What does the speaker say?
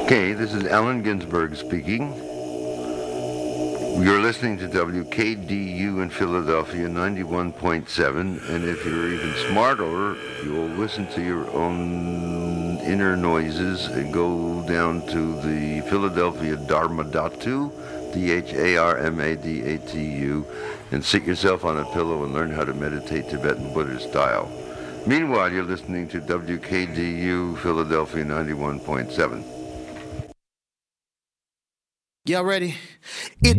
Okay, this is Allen Ginsberg speaking. You're listening to WKDU in Philadelphia, 91.7, and if you're even smarter, you'll listen to your own inner noises and go down to the Philadelphia Dharmadhatu, Dharmadatu, and sit yourself on a pillow and learn how to meditate Tibetan Buddhist style. Meanwhile, you're listening to WKDU Philadelphia 91.7. Y'all ready? It's